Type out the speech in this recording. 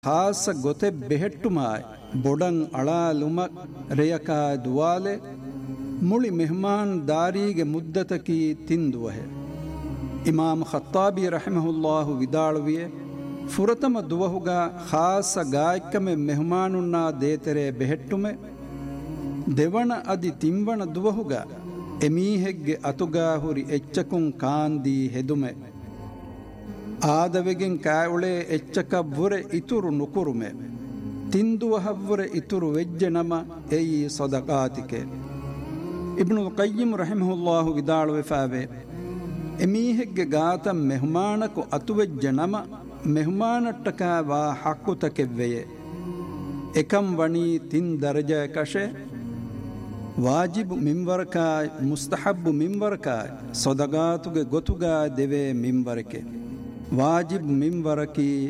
ಖಾಸ ಗೊತೆ ಬೆಹೆಟ್ಟುಮಾಯ್ ಬೊಡಂ ಅಳಾಲುಮಕ್ ರೆಯಕಾ ದುವಾಲೆ ಮುಳಿ ಮೆಹಮಾನ್ ದಾರಿಗೆ ಮುದ್ದತಕಿ ತಿಂದುವಹೆ. ಇಮಾಮ್ ಖತ್ತಾಬಿ ರಹಿಮಹುಲ್ಲಾಹು ವಿದಾಳುವಿಯೆ ಫುರತಮ ದುವಹುಗ ಖಾಸ ಗಾಯ್ಕಮೆ ಮೆಹಮಾನುನ್ನ ದೇತೆರೆ ಬೆಹೆಟ್ಟುಮೆ ದೆವಣ ಅದಿ ತಿಂವಣ ದುವಹುಗ ಎಮೀಹೆಗ್ಗೆ ಅತುಗಾ ಹುರಿ ಎಚ್ಚಕುಂ ಕಾಂದಿ ಹೆದುಮೆ ಆದವೆಗೆನ್ ಕಾಯುಳೆ ಎಚ್ಚಕವ್ವುರೆ ಇತುರು ನುಕುರುಮೆ ತಿಂದುವ ಹವ್ವುರೆ ಇತುರು ವೆಜ್ಜೆ ನಮ ಎಯಿ ಸದಕಾತಿಕೆ. ಇಬ್ನುಲ್ ಕಯ್ಯಿಮ್ ರಹಿಮಹುಲ್ಲಾಹು ವಿದಾಳುವೆ ಫಾವೆ ಎಮೀಹೆಗ್ಗೆ ಗಾತ ಮೆಹಮಾನಕು ಅತುವೆಜ್ಜೆ ನಮ ಮೆಹಮಾನಟ್ಟಕ ವಾ ಹಕ್ಕುತಕೆವ್ವೆಯೆ ಎಕಂ ವಣಿ ತಿನ್ ದರ್ಜ ಕಶೆ ವಾಜಿಬ್ ಮಿಂವರಕಾಯ್ ಮುಸ್ತಹಬ್ಬು ಮಿಂವರಕಾಯ್ ಸೊದಗಾತುಗೆ ಗೊತುಗಾ ದೆವೆ ಮಿಂವರಕೆ ವಾಜಿಬ್ ಮಿಂವರಕಿ